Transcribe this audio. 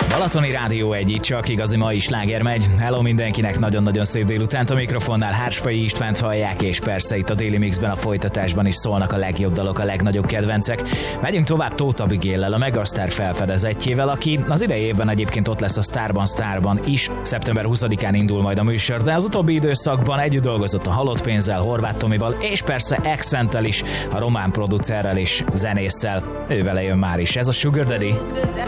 Balatoni Rádió 1, itt csak igazi mai sláger megy. Hello mindenkinek, nagyon-nagyon szép délutánt. A mikrofonnál Hársfai Istvánt hallják, és persze itt a Daily Mixben, a folytatásban is szólnak a legjobb dalok, a legnagyobb kedvencek. Megyünk tovább Tóth Abigéllel, a Megastar felfedezettjével, aki az idei évben egyébként ott lesz a Starban is. Szeptember 20-án indul majd a műsor, de az utóbbi időszakban együtt dolgozott a Halott Pénzzel, Horváth Tomival, és persze Accenttel is, a román producerrel és zenésszel. Ővele jön már is ez a Sugar Daddy.